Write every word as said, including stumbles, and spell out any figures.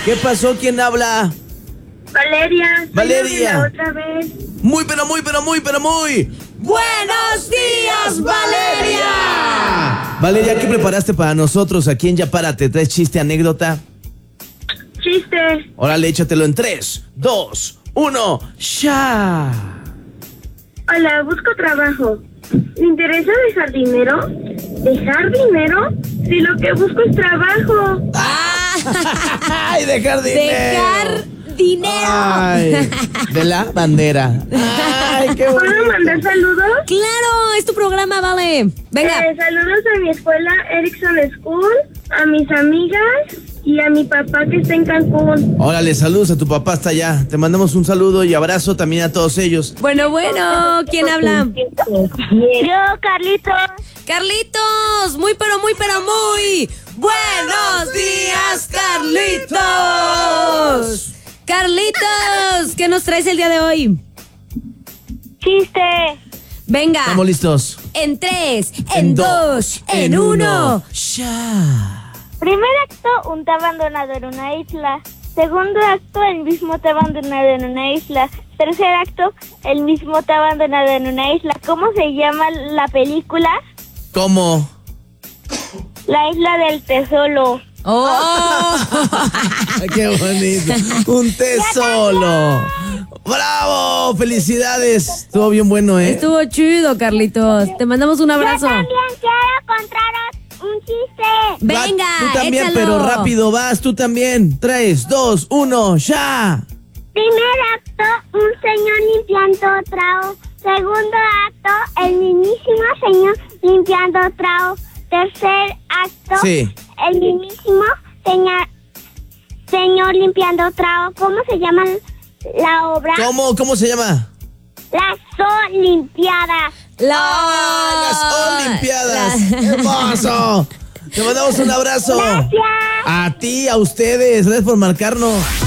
¿Qué pasó? ¿Quién habla? Valeria. Valeria. Otra vez. Muy, pero muy, pero muy, pero muy. ¡Buenos días, Valeria! Valeria, ¿qué preparaste para nosotros aquí en Ya Párate? ¿Traes chiste, anécdota? Chiste. Órale, échatelo en tres, dos, uno, ¡ya! Hola, busco trabajo. ¿Me interesa dejar dinero? ¿Dejar dinero? Si lo que busco es trabajo. ¡Ay, dejar dinero! Dejar dinero. Ay, de la bandera. ¡Ay, qué ¿Puedo bonito! mandar saludos? Claro, es tu programa, vale. Venga. Eh, saludos a mi escuela Erickson School, a mis amigas y a mi papá que está en Cancún. Órale, saludos a tu papá hasta allá. Te mandamos un saludo y abrazo también a todos ellos. Bueno, bueno, ¿quién habla? Yo, Carlitos. Carlitos, muy pero muy pero muy buenos días, Carlitos. Carlitos, ¿qué nos traes el día de hoy? Chiste. Venga. Estamos listos. En tres, en dos, en uno. ¡Ya! Primer acto, un té abandonado en una isla. Segundo acto, el mismo té abandonado en una isla. Tercer acto, el mismo té abandonado en una isla. ¿Cómo se llama la película? ¿Cómo? La isla del tesoro. Oh. ¡Qué bonito! ¡Un té solo! ¡Bravo! ¡Felicidades! Estuvo bien bueno, ¿eh? Estuvo chido, Carlitos. Te mandamos un abrazo. Yo también quiero contaros un chiste. Venga, Va, tú también, échalo. pero rápido, vas, tú también. Tres, dos, uno, ¡ya! Primer acto, un señor limpiando trago. Segundo acto, el mismísimo señor limpiando trago. Tercer acto, Sí. el mismísimo señor, señor limpiando trago. ¿Cómo se llama la obra? ¿Cómo? ¿Cómo se llama? Las Olimpiadas. La... ¡Ah, las Olimpiadas! La- ¡Hermoso! Te mandamos un abrazo. Gracias. A ti, a ustedes. Gracias por marcarnos.